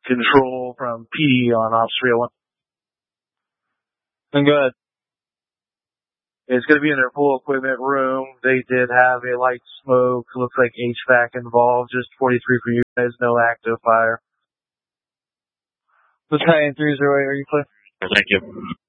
Control from PD on Ops 301. And go ahead. It's going to be in their full equipment room. They did have a light smoke. Looks like HVAC involved. Just 43 for you guys. No active fire. Battalion 308, are you clear? Thank you.